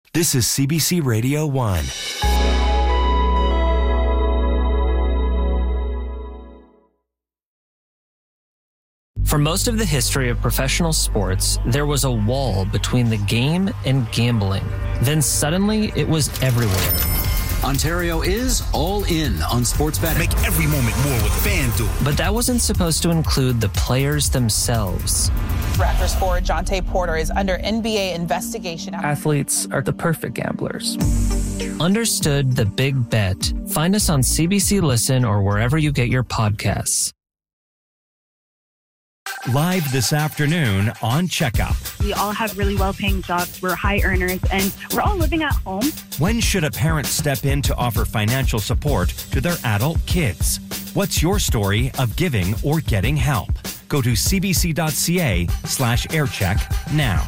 This is CBC Radio 1. For most of the history of professional sports, there was a wall between the game and gambling. Then suddenly, it was everywhere. Ontario is all in on sports betting. Make every moment more with FanDuel. But that wasn't supposed to include the players themselves. Raptors forward Jonte Porter is under NBA investigation. Athletes are the perfect gamblers. Understood the big bet. Find us on CBC Listen or wherever you get your podcasts. Live this afternoon on Checkup. We all have really well-paying jobs. We're high earners, and we're all living at home. When should a parent step in to offer financial support to their adult kids? What's your story of giving or getting help? Go to cbc.ca/aircheck now.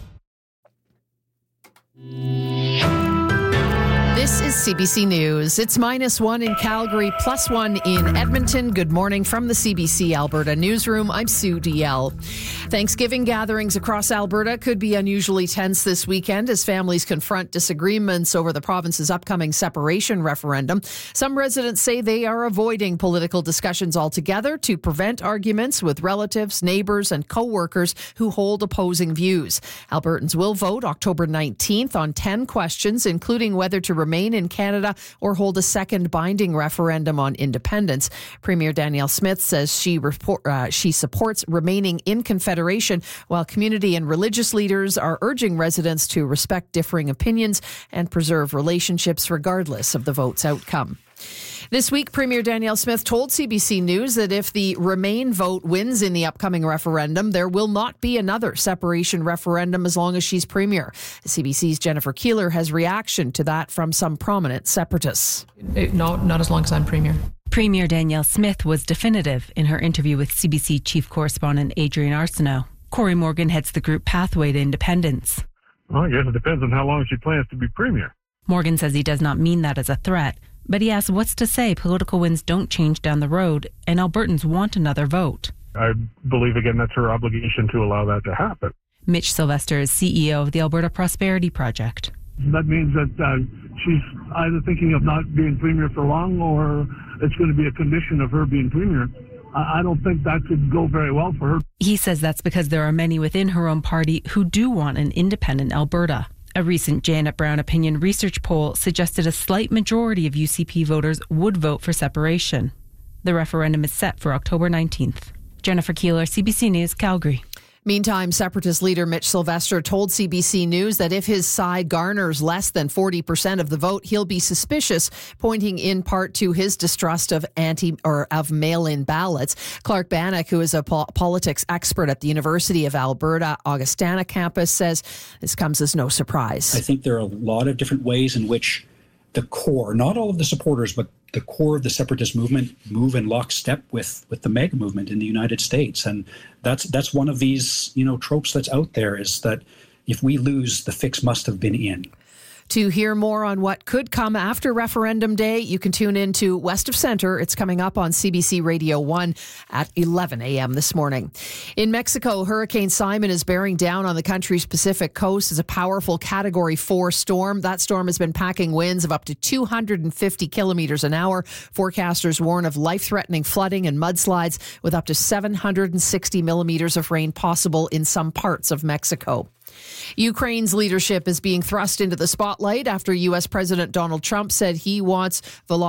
This is CBC News. It's -1 in Calgary, +1 in Edmonton. Good morning from the CBC Alberta newsroom. I'm Sue DL. Thanksgiving gatherings across Alberta could be unusually tense this weekend as families confront disagreements over the province's upcoming separation referendum. Some residents say they are avoiding political discussions altogether to prevent arguments with relatives, neighbours, and co-workers who hold opposing views. Albertans will vote October 19th on 10 questions, including whether to remain in Canada or hold a second binding referendum on independence. Premier Danielle Smith says she supports remaining in Confederation, while community and religious leaders are urging residents to respect differing opinions and preserve relationships regardless of the vote's outcome. This week, Premier Danielle Smith told CBC News that if the Remain vote wins in the upcoming referendum, there will not be another separation referendum as long as she's Premier. CBC's Jennifer Keeler has reaction to that from some prominent separatists. Not as long as I'm Premier. Premier Danielle Smith was definitive in her interview with CBC Chief Correspondent Adrian Arsenault. Corey Morgan heads the group Pathway to Independence. Well, I guess it depends on how long she plans to be Premier. Morgan says he does not mean that as a threat, but he asks what's to say political winds don't change down the road and Albertans want another vote. I believe, again, that's her obligation to allow that to happen. Mitch Sylvester is CEO of the Alberta Prosperity Project. That means that she's either thinking of not being Premier for long or it's going to be a condition of her being Premier. I don't think that could go very well for her. He says that's because there are many within her own party who do want an independent Alberta. A recent Janet Brown opinion research poll suggested a slight majority of UCP voters would vote for separation. The referendum is set for October 19th. Jennifer Keeler, CBC News, Calgary. Meantime, Separatist leader Mitch Sylvester told CBC News that if his side garners less than 40% of the vote, he'll be suspicious, pointing in part to his distrust of mail-in ballots. Clark Bannock, who is a politics expert at the University of Alberta Augustana campus, says this comes as no surprise. I think there are a lot of different ways in which the core, not all of the supporters, but the core of the separatist movement move in lockstep with the MAGA movement in the United States. And that's one of these, tropes that's out there, is that if we lose, the fix must have been in. To hear more on what could come after Referendum Day, you can tune in to West of Centre. It's coming up on CBC Radio 1 at 11 a.m. this morning. In Mexico, Hurricane Simon is bearing down on the country's Pacific coast as a powerful Category 4 storm. That storm has been packing winds of up to 250 kilometers an hour. Forecasters warn of life-threatening flooding and mudslides with up to 760 millimeters of rain possible in some parts of Mexico. Ukraine's leadership is being thrust into the spotlight after U.S. President Donald Trump said he wants Volodymyr